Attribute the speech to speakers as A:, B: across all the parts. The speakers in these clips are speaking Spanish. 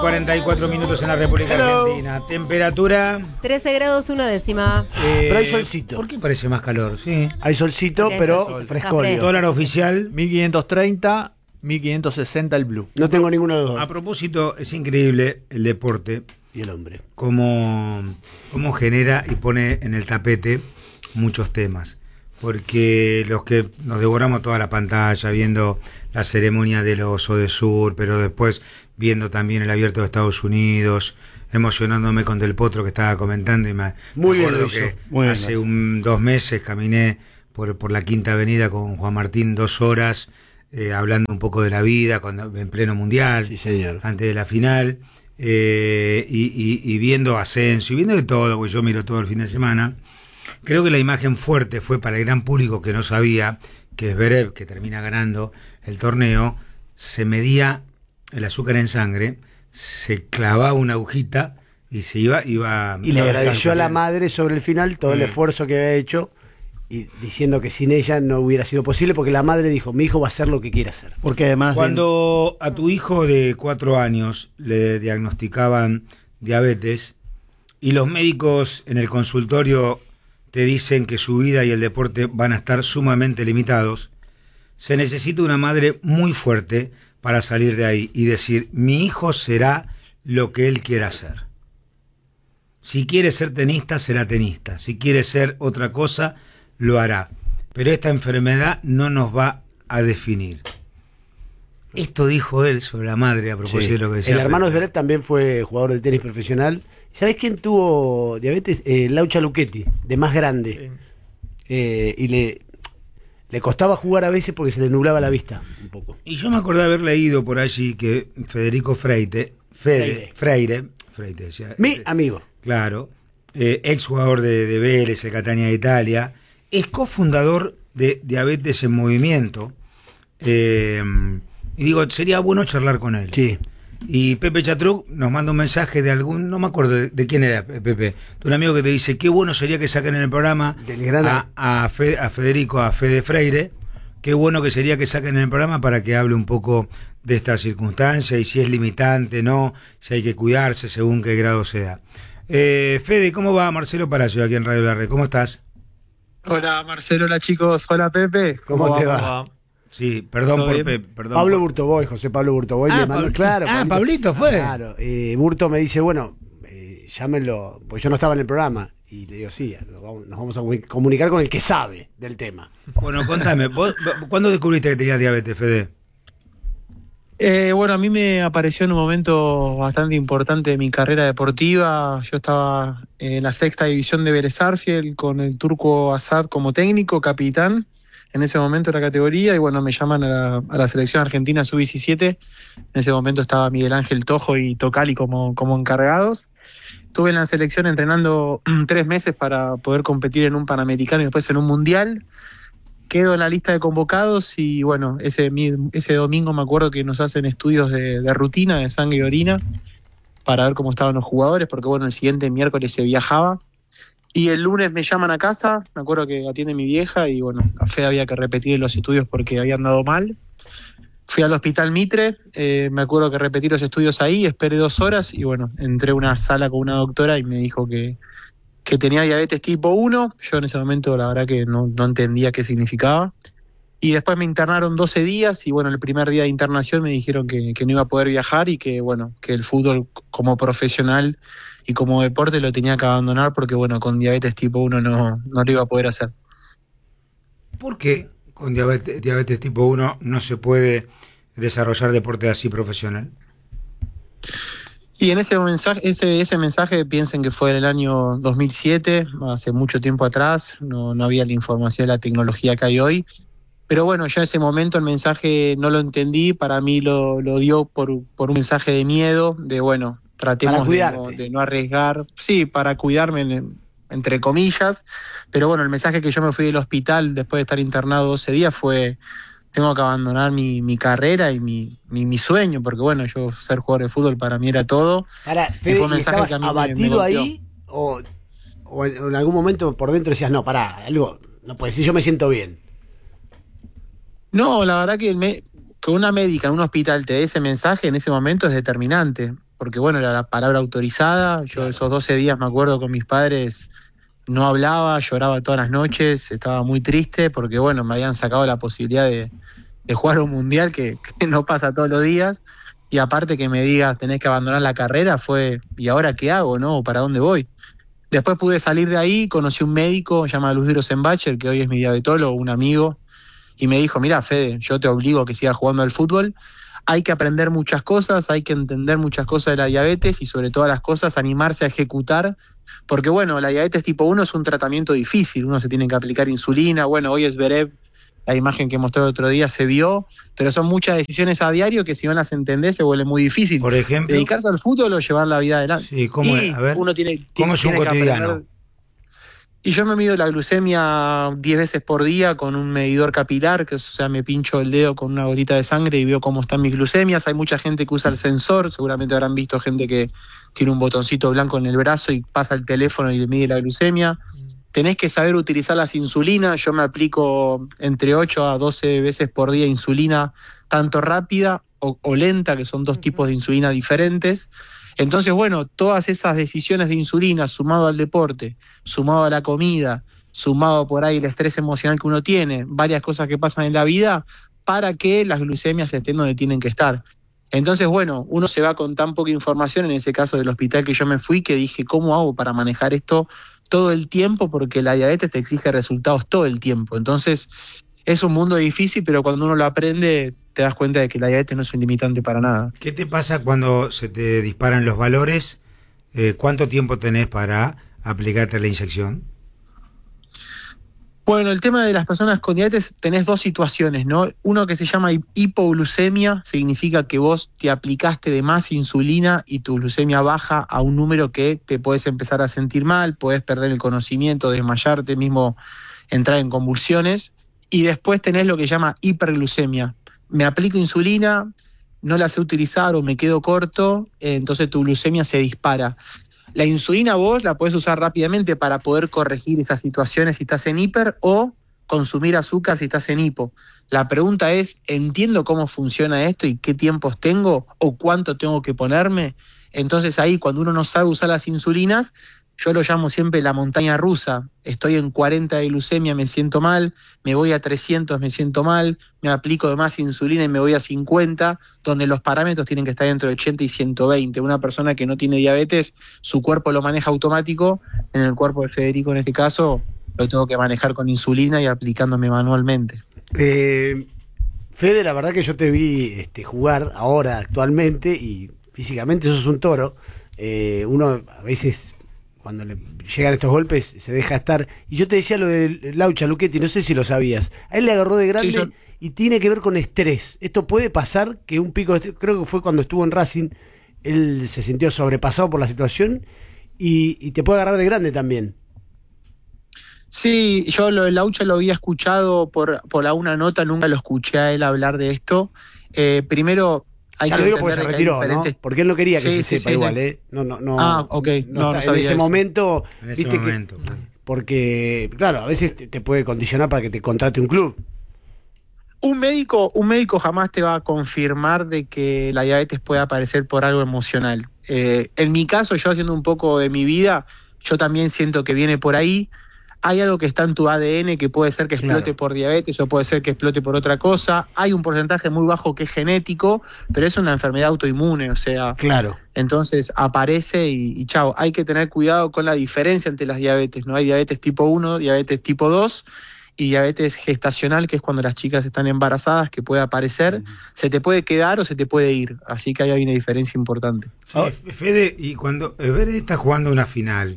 A: 44 minutos en la República Argentina. Temperatura
B: 13 grados 1 décima.
C: Pero hay solcito.
A: ¿Por qué parece más calor? Sí.
C: Hay solcito,
B: Porque
C: pero
B: hay sol.
C: frescolio.
A: Dólar oficial.
D: 1530, 1560 el blue.
C: No tengo ninguno de los
A: A
C: dos.
A: propósito, es increíble el deporte,
C: Y el hombre.
A: cómo genera y pone en el tapete muchos temas. Porque los que nos devoramos toda la pantalla viendo la ceremonia de los Odesur, pero después viendo también el Abierto de Estados Unidos, emocionándome con Del Potro que estaba comentando y me
C: Muy bien
A: acuerdo
C: lo hizo,
A: que
C: muy bien
A: hace
C: lo
A: 2 meses caminé por la Quinta Avenida con Juan Martín 2 horas hablando un poco de la vida en pleno mundial,
C: Sí, señor.
A: antes de la final, y viendo ascenso y viendo de todo, porque yo miro todo el fin de semana. Creo que la imagen fuerte fue para el gran público que no sabía que Zverev, que termina ganando el torneo, se medía el azúcar en sangre, se clavaba una agujita y se iba
C: Y le agradeció a la madre sobre el final todo el esfuerzo que había hecho y diciendo que sin ella no hubiera sido posible, porque la madre dijo, mi hijo va a hacer lo que quiere hacer.
E: Porque además
A: Cuando a tu hijo de 4 años le diagnosticaban diabetes y los médicos en el consultorio te dicen que su vida y el deporte van a estar sumamente limitados, se necesita una madre muy fuerte para salir de ahí y decir, mi hijo será lo que él quiera hacer. Si quiere ser tenista, será tenista. Si quiere ser otra cosa, lo hará. Pero esta enfermedad no nos va a definir. Esto dijo él sobre la madre a propósito
C: Sí.
A: de lo que decía.
C: El hermano Zverev también fue jugador de tenis profesional. ¿Sabés quién tuvo diabetes? Laucha Luchetti, de más grande. Y le costaba jugar a veces porque se le nublaba la vista un poco.
A: Y yo me acordé de haber leído por allí que Federico Freire decía,
C: Mi amigo.
A: claro, ex jugador de Vélez, el Catania de Italia, es cofundador de Diabetes en Movimiento. Y digo, sería bueno charlar con él.
C: Sí.
A: Y Pepe Chatruc nos manda un mensaje de algún, no me acuerdo de quién era, Pepe, de un amigo que te dice, qué bueno sería que saquen en el programa
C: Del gran-
A: a Federico, a Fede Freire, qué bueno que sería que saquen en el programa para que hable un poco de esta circunstancia y si es limitante, no, si hay que cuidarse según qué grado sea. Fede, ¿cómo va? Marcelo Palacio aquí en Radio La Red, ¿cómo estás?
F: Hola Marcelo, hola chicos, hola Pepe.
C: ¿Cómo te va?
A: Sí, perdón
F: ¿Todo
A: por
F: bien?
A: Pepe, perdón.
C: Pablo
A: por-
C: Burtoboy, José Pablo Burtoboy le mandó, claro.
A: Pablito fue.
C: Claro, Burto me dice, bueno, llámenlo, pues yo no estaba en el programa. Y le digo, sí, nos vamos a comunicar con el que sabe del tema.
A: Bueno, contame, ¿cuándo descubriste que tenías diabetes, Fede?
F: Bueno, a mí me apareció en un momento bastante importante de mi carrera deportiva. Yo estaba en la 6ª división de Vélez Sarsfield con el turco Asad como técnico, capitán en ese momento de la categoría, y bueno, me llaman a la selección argentina sub-17. En ese momento estaba Miguel Ángel Tojo y Tocali como encargados. Estuve en la selección entrenando 3 meses para poder competir en un Panamericano y después en un Mundial. Quedo en la lista de convocados y bueno, ese domingo me acuerdo que nos hacen estudios de rutina, de sangre y orina, para ver cómo estaban los jugadores, porque bueno, el siguiente miércoles se viajaba. Y el lunes me llaman a casa, me acuerdo que atiende mi vieja y bueno, a Fede había que repetir los estudios porque habían dado mal. Fui al hospital Mitre, me acuerdo que repetí los estudios ahí, esperé 2 horas y bueno, entré a una sala con una doctora y me dijo que tenía diabetes tipo 1. Yo en ese momento la verdad que no entendía qué significaba. Y después me internaron 12 días y bueno, el primer día de internación me dijeron que no iba a poder viajar y que bueno, que el fútbol como profesional y como deporte lo tenía que abandonar porque bueno, con diabetes tipo 1 no lo iba a poder hacer.
A: ¿Por qué con diabetes tipo 1 no se puede desarrollar deporte así profesional?
F: Y en ese mensaje piensen que fue en el año 2007, hace mucho tiempo atrás, no había la información, la tecnología que hay hoy. Pero bueno, yo en ese momento el mensaje no lo entendí, para mí lo dio por un mensaje de miedo, de bueno, tratemos de no arriesgar, sí, para cuidarme, entre comillas, pero bueno, el mensaje que yo me fui del hospital después de estar internado 12 días fue, tengo que abandonar mi carrera y mi sueño, porque bueno, yo ser jugador de fútbol para mí era todo.
C: Ahora, Fede, ¿y estabas abatido ahí o en algún momento por dentro decías, no, pará, algo, no puede ser, yo me siento bien?
F: No, la verdad que una médica en un hospital te dé ese mensaje en ese momento es determinante. porque bueno, era la palabra autorizada. Yo esos 12 días me acuerdo con mis padres, no hablaba, lloraba todas las noches, estaba muy triste porque bueno, me habían sacado la posibilidad de jugar un mundial que no pasa todos los días, y aparte que me digas tenés que abandonar la carrera, fue ¿y ahora qué hago, no? ¿Para dónde voy? Después pude salir de ahí, conocí un médico, se llama Luis Rosenbacher, que hoy es mi diabetólogo, un amigo, y me dijo, mira Fede, yo te obligo a que sigas jugando al fútbol, hay que aprender muchas cosas, hay que entender muchas cosas de la diabetes y sobre todas las cosas animarse a ejecutar, porque bueno, la diabetes tipo 1 es un tratamiento difícil, uno se tiene que aplicar insulina, bueno, hoy es Zverev, la imagen que mostró el otro día se vio, pero son muchas decisiones a diario que si no las entendés se vuelve muy difícil.
A: Por ejemplo,
F: dedicarse al fútbol o llevar la vida adelante.
A: Sí, ¿cómo es? A ver,
F: uno tiene
A: ¿cómo es un cotidiano?
F: Y yo me mido la glucemia 10 veces por día con un medidor capilar, que o sea, me pincho el dedo con una gotita de sangre y veo cómo están mis glucemias. Hay mucha gente que usa el sensor, seguramente habrán visto gente que tiene un botoncito blanco en el brazo y pasa el teléfono y le mide la glucemia. Tenés que saber utilizar las insulinas. Yo me aplico entre 8 a 12 veces por día insulina, tanto rápida o lenta, que son dos tipos de insulina diferentes. Entonces, bueno, todas esas decisiones de insulina, sumado al deporte, sumado a la comida, sumado por ahí el estrés emocional que uno tiene, varias cosas que pasan en la vida, para que las glucemias estén donde tienen que estar. Entonces, bueno, uno se va con tan poca información, en ese caso del hospital que yo me fui, que dije, ¿cómo hago para manejar esto todo el tiempo? Porque la diabetes te exige resultados todo el tiempo. Entonces, es un mundo difícil, pero cuando uno lo aprende, te das cuenta de que la diabetes no es un limitante para nada.
A: ¿Qué te pasa cuando se te disparan los valores? ¿Cuánto tiempo tenés para aplicarte la inyección?
F: Bueno, el tema de las personas con diabetes, tenés dos situaciones, ¿no? Uno que se llama hipoglucemia, significa que vos te aplicaste de más insulina y tu glucemia baja a un número que te podés empezar a sentir mal, podés perder el conocimiento, desmayarte, mismo entrar en convulsiones. Y después tenés lo que se llama hiperglucemia. Me aplico insulina, no la sé utilizar o me quedo corto, entonces tu glucemia se dispara. La insulina vos la podés usar rápidamente para poder corregir esas situaciones si estás en hiper, o consumir azúcar si estás en hipo. La pregunta es, ¿entiendo cómo funciona esto y qué tiempos tengo o cuánto tengo que ponerme? Entonces ahí, cuando uno no sabe usar las insulinas, yo lo llamo siempre la montaña rusa. Estoy en 40 de glucemia, me siento mal, me voy a 300, me siento mal, me aplico de más insulina y me voy a 50, donde los parámetros tienen que estar entre 80 y 120. Una persona que no tiene diabetes, su cuerpo lo maneja automático. En el cuerpo de Federico, en este caso, lo tengo que manejar con insulina y aplicándome manualmente.
C: Fede, la verdad que yo te vi jugar ahora, actualmente, y físicamente sos un toro. Uno a veces, cuando le llegan estos golpes, se deja estar. Y yo te decía lo de Laucha Luchetti, no sé si lo sabías. A él le agarró de grande, sí, y tiene que ver con estrés. Esto puede pasar, que un pico de estrés, creo que fue cuando estuvo en Racing, él se sintió sobrepasado por la situación y te puede agarrar de grande también.
F: Sí, yo lo de Laucha lo había escuchado por una nota, nunca lo escuché a él hablar de esto. Primero,
C: ya lo digo porque se retiró, diferentes... ¿no? Porque él no quería que se sepa igual, ¿eh? No.
F: Ah, ok.
C: No en ese momento, viste que... Porque, claro, a veces te puede condicionar para que te contrate un club.
F: Un médico jamás te va a confirmar de que la diabetes puede aparecer por algo emocional. En mi caso, yo haciendo un poco de mi vida, yo también siento que viene por ahí. Hay algo que está en tu ADN que puede ser que explote por diabetes o puede ser que explote por otra cosa. Hay un porcentaje muy bajo que es genético, pero es una enfermedad autoinmune, o sea...
C: Claro.
F: Entonces aparece y chao. Hay que tener cuidado con la diferencia entre las diabetes, ¿no? Hay diabetes tipo 1, diabetes tipo 2 y diabetes gestacional, que es cuando las chicas están embarazadas, que puede aparecer. Se te puede quedar o se te puede ir. Así que ahí hay una diferencia importante.
A: Sí, Fede, y cuando Vélez está jugando una final...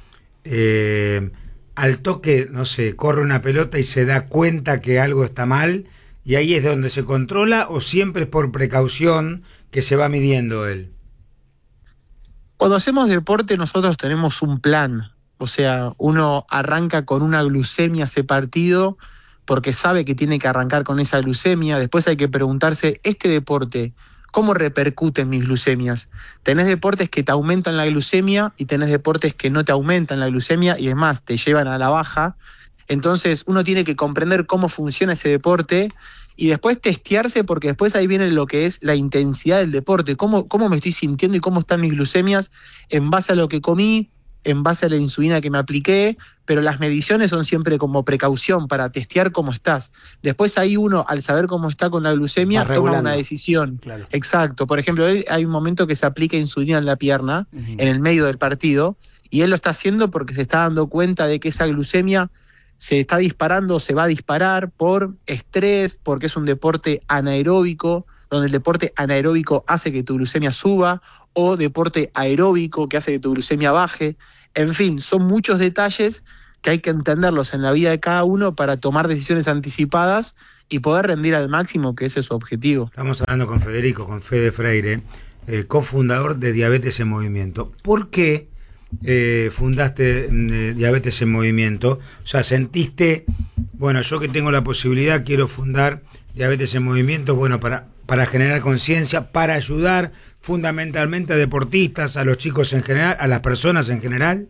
A: al toque, no sé, corre una pelota y se da cuenta que algo está mal, y ahí es donde se controla, o siempre es por precaución que se va midiendo él.
F: Cuando hacemos deporte nosotros tenemos un plan, o sea, uno arranca con una glucemia ese partido porque sabe que tiene que arrancar con esa glucemia. Después hay que preguntarse, este deporte, ¿cómo repercuten mis glucemias? Tenés deportes que te aumentan la glucemia y tenés deportes que no te aumentan la glucemia y es más, te llevan a la baja. Entonces uno tiene que comprender cómo funciona ese deporte y después testearse, porque después ahí viene lo que es la intensidad del deporte, cómo me estoy sintiendo y cómo están mis glucemias en base a lo que comí, en base a la insulina que me apliqué, pero las mediciones son siempre como precaución para testear cómo estás. Después ahí uno, al saber cómo está con la glucemia, toma una decisión. Claro. Exacto. Por ejemplo, hay un momento que se aplica insulina en la pierna, en el medio del partido, y él lo está haciendo porque se está dando cuenta de que esa glucemia se está disparando, se va a disparar por estrés, porque es un deporte anaeróbico, donde el deporte anaeróbico hace que tu glucemia suba, o deporte aeróbico que hace que tu glucemia baje. En fin, son muchos detalles que hay que entenderlos en la vida de cada uno para tomar decisiones anticipadas y poder rendir al máximo, que ese es su objetivo.
A: Estamos hablando con Federico, con Fede Freire, cofundador de Diabetes en Movimiento. ¿Por qué fundaste Diabetes en Movimiento? O sea, sentiste, bueno, yo que tengo la posibilidad, quiero fundar Diabetes en Movimiento, bueno, para generar conciencia, para ayudar fundamentalmente a deportistas, a los chicos en general, a las personas en general.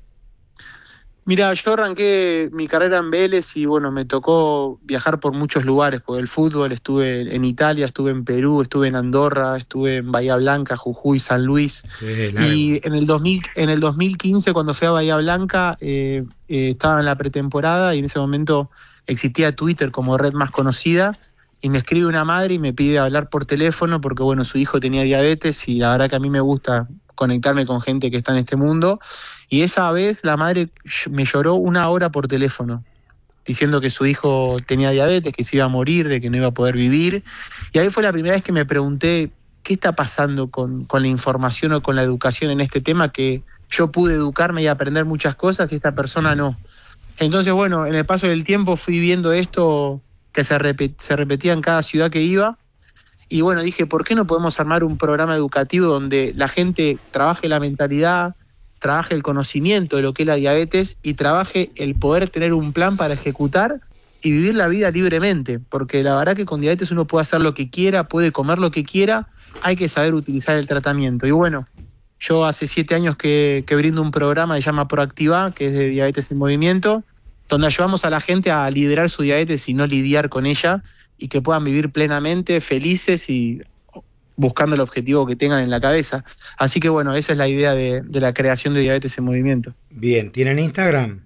F: Mira, yo arranqué mi carrera en Vélez y bueno, me tocó viajar por muchos lugares, por el fútbol, estuve en Italia, estuve en Perú, estuve en Andorra, estuve en Bahía Blanca, Jujuy, San Luis. Sí, y en el 2015, cuando fui a Bahía Blanca, estaba en la pretemporada y en ese momento existía Twitter como red más conocida, y me escribe una madre y me pide hablar por teléfono porque bueno, su hijo tenía diabetes y la verdad que a mí me gusta conectarme con gente que está en este mundo. Y esa vez la madre me lloró 1 hora por teléfono, diciendo que su hijo tenía diabetes, que se iba a morir, de que no iba a poder vivir. Y ahí fue la primera vez que me pregunté, ¿qué está pasando con la información o con la educación en este tema? Que yo pude educarme y aprender muchas cosas y esta persona no. Entonces, bueno, en el paso del tiempo fui viendo esto que se repetía en cada ciudad que iba. Y bueno, dije, ¿por qué no podemos armar un programa educativo donde la gente trabaje la mentalidad, trabaje el conocimiento de lo que es la diabetes y trabaje el poder tener un plan para ejecutar y vivir la vida libremente? Porque la verdad que con diabetes uno puede hacer lo que quiera, puede comer lo que quiera, hay que saber utilizar el tratamiento. Y bueno, yo hace 7 años que brindo un programa que se llama Proactiva, que es de Diabetes en Movimiento, donde ayudamos a la gente a liderar su diabetes y no lidiar con ella, y que puedan vivir plenamente, felices y buscando el objetivo que tengan en la cabeza. Así que bueno, esa es la idea de la creación de Diabetes en Movimiento.
A: Bien, ¿tienen Instagram?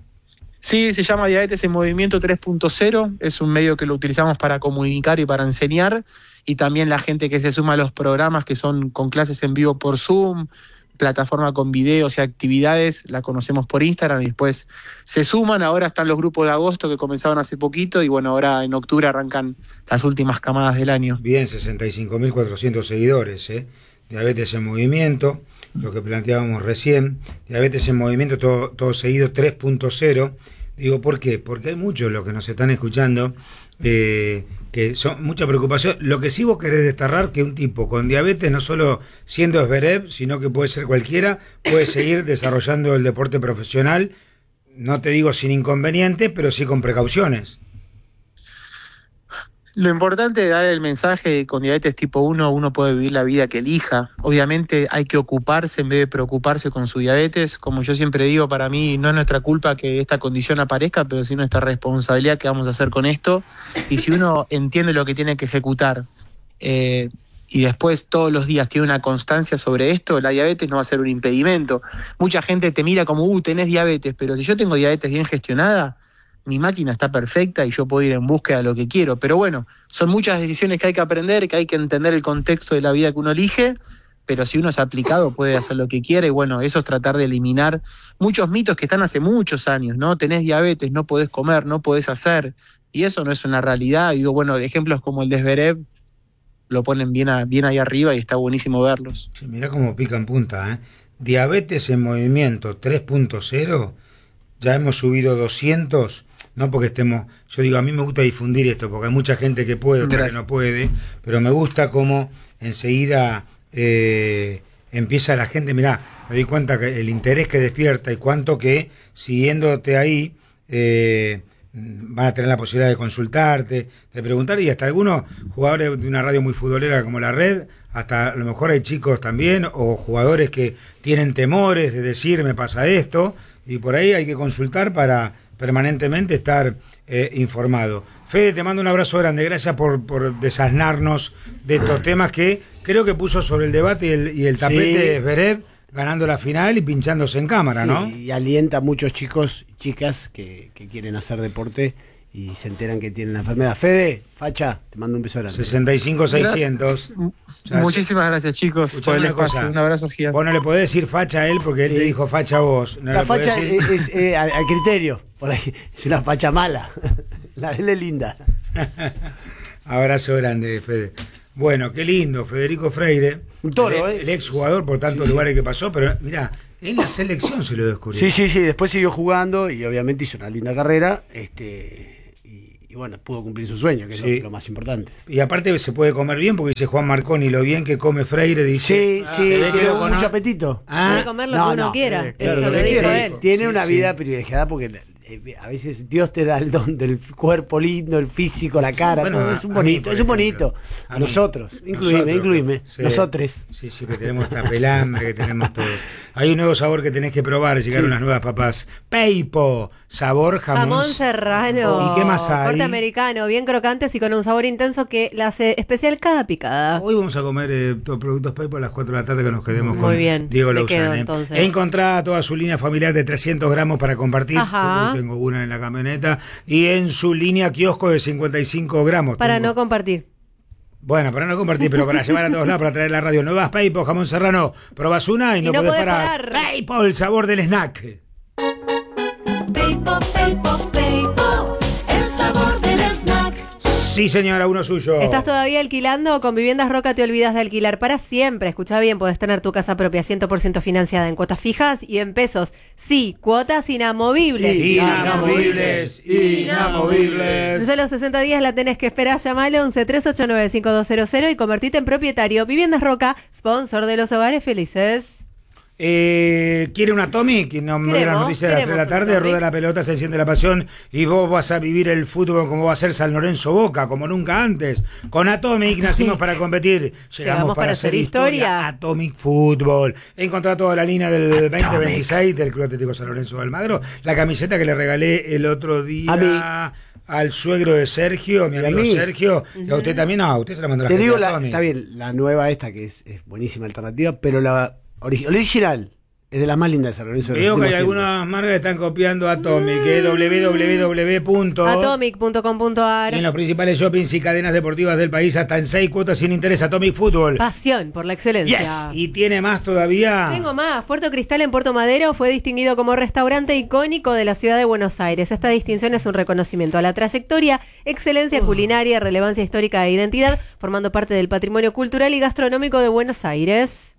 F: Sí, se llama Diabetes en Movimiento 3.0, es un medio que lo utilizamos para comunicar y para enseñar, y también la gente que se suma a los programas que son con clases en vivo por Zoom, plataforma con videos y actividades, la conocemos por Instagram y después se suman. Ahora están los grupos de agosto que comenzaron hace poquito y bueno, ahora en octubre arrancan las últimas camadas del año.
A: Bien, 65.400 seguidores, Diabetes en Movimiento, lo que planteábamos recién, Diabetes en Movimiento, todo seguido 3.0. Digo, ¿por qué? Porque hay muchos los que nos están escuchando que son mucha preocupación. Lo que sí vos querés desterrar, que un tipo con diabetes, no solo siendo Zverev, sino que puede ser cualquiera, puede seguir desarrollando el deporte profesional, no te digo sin inconveniente, pero sí con precauciones.
F: Lo importante es dar el mensaje de que con diabetes tipo 1 uno puede vivir la vida que elija. Obviamente hay que ocuparse en vez de preocuparse con su diabetes. Como yo siempre digo, para mí no es nuestra culpa que esta condición aparezca, pero sí nuestra responsabilidad que vamos a hacer con esto. Y si uno entiende lo que tiene que ejecutar y después todos los días tiene una constancia sobre esto, la diabetes no va a ser un impedimento. Mucha gente te mira como, tenés diabetes, pero si yo tengo diabetes bien gestionada, mi máquina está perfecta y yo puedo ir en búsqueda de lo que quiero. Pero bueno, son muchas decisiones que hay que aprender, que hay que entender el contexto de la vida que uno elige, pero si uno es aplicado puede hacer lo que quiera. Y bueno, eso es tratar de eliminar muchos mitos que están hace muchos años, ¿no? Tenés diabetes, no podés comer, no podés hacer, y eso no es una realidad. Y digo, bueno, ejemplos como el de Zverev lo ponen bien ahí arriba y está buenísimo verlos.
A: Sí, mirá cómo pica en punta, Diabetes en Movimiento 3.0, ya hemos subido 200. No porque estemos, yo digo, a mí me gusta difundir esto, porque hay mucha gente que puede, otra que no puede, pero me gusta cómo enseguida empieza la gente, mirá, me doy cuenta que el interés que despierta y cuánto que siguiéndote ahí van a tener la posibilidad de consultarte, de preguntar, y hasta algunos jugadores de una radio muy futbolera como La Red, hasta a lo mejor hay chicos también, o jugadores que tienen temores de decir me pasa esto, y por ahí hay que consultar para permanentemente estar informado. Fede, te mando un abrazo grande, gracias por desasnarnos de estos temas que creo que puso sobre el debate y el tapete de Zverev ganando la final y pinchándose en cámara, ¿no?
C: Y alienta a muchos chicos y chicas que quieren hacer deporte y se enteran que tienen la enfermedad. Fede, facha, te mando un beso grande.
A: 65-600.
F: Muchísimas gracias, chicos, por el espacio. Un abrazo gigante.
A: Vos no le podés decir facha a él porque él te dijo facha a vos. No
C: la facha es al criterio, por ahí. Es una facha mala. La de él es linda.
A: Abrazo grande, Fede. Bueno, qué lindo, Federico Freire.
C: Un toro,
A: el exjugador por tantos lugares que pasó, pero mirá, en la selección se lo descubrió.
C: Sí, después siguió jugando y obviamente hizo una linda carrera, y bueno, pudo cumplir su sueño, que es lo más importante.
A: Y aparte se puede comer bien, porque dice Juan Marconi, lo bien que come Freire, dice.
C: Tiene mucho apetito.
B: Puede comer lo que uno quiera.
C: Claro,
B: eso lo dijo él.
C: Tiene una vida privilegiada porque a veces Dios te da el don del cuerpo lindo, el físico, la cara,
A: bueno,
C: todo es un bonito, es un bonito. A nosotros, incluime,
A: sí.
C: Nosotros.
A: Sí, que tenemos esta pelambre, que tenemos todo. Hay un nuevo sabor que tenés que probar, llegaron unas nuevas papas. Peipo, sabor
B: jamón serrano.
A: ¿Y qué más hay?
B: Corte americano, bien crocantes y con un sabor intenso que la hace especial cada picada.
A: Hoy vamos a comer productos Peipo a las 4 de la tarde, que nos quedemos
B: Muy
A: con
B: bien,
A: Diego
B: me quedo,
A: Lauzán.
B: entonces.
A: He encontrado toda su línea familiar de 300 gramos para compartir.
B: Ajá.
A: Tengo una en la camioneta. Y en su línea kiosco de 55 gramos.
B: Para no compartir.
A: Bueno, para no compartir, pero para llevar a todos lados, para traer la radio. Nuevas Peipo, jamón serrano. Probás una y no podés parar. Peipo, el sabor del snack.
E: Peipo, el sabor del snack.
A: Sí, señora, uno suyo.
B: ¿Estás todavía alquilando? Con Viviendas Roca te olvidas de alquilar para siempre. Escucha bien, podés tener tu casa propia 100% financiada en cuotas fijas y en pesos. Sí, cuotas inamovibles.
A: Inamovibles.
B: En solo 60 días la tenés que esperar. Llamalo 11-389-5200 y convertite en propietario. Viviendas Roca, sponsor de los hogares felices.
A: ¿Quiere un Atomic? No me la noticia de las 3 de la tarde, rueda la pelota, se enciende la pasión y vos vas a vivir el fútbol como va a ser San Lorenzo Boca, como nunca antes. Con Atomic nacimos para competir, llegamos para hacer historia. Atomic Fútbol. He encontrado toda la línea del 2026 del Club Atlético San Lorenzo de Almagro, la camiseta que le regalé el otro día al suegro de Sergio, mi amigo Sergio, y a usted también. No, usted se la mandó a la
C: Te
A: gente
C: digo,
A: de Atomic.
C: está bien, la nueva esta que es buenísima alternativa, pero la original es de las más lindas de San Lorenzo.
A: Veo que hay algunas marcas que están copiando Atomic,
B: www.atomic.com.ar.
A: en los principales shoppings y cadenas deportivas del país, hasta en 6 cuotas sin interés. Atomic Fútbol.
B: Pasión por la excelencia.
A: Yes. Y tiene más todavía.
B: Tengo más. Puerto Cristal en Puerto Madero fue distinguido como restaurante icónico de la ciudad de Buenos Aires. Esta distinción es un reconocimiento a la trayectoria, excelencia culinaria, relevancia histórica e identidad, formando parte del patrimonio cultural y gastronómico de Buenos Aires.